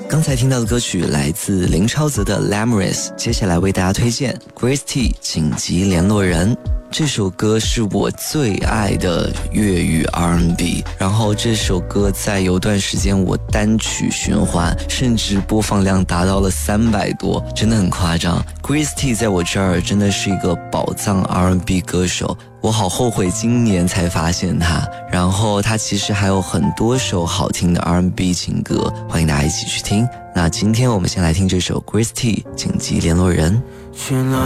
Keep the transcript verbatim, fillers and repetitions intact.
刚才听到的歌曲来自林超泽的 Lamris， 接下来为大家推荐 Grace T 紧急联络人。这首歌是我最爱的粤语 R and B， 然后这首歌在有段时间我单曲循环，甚至播放量达到了三百多，真的很夸张。Grace T 在我这儿真的是一个宝藏 R and B 歌手，我好后悔今年才发现他。然后他其实还有很多首好听的 R and B 情歌，欢迎大家一起去听。那今天我们先来听这首 Grace T 紧急联络人。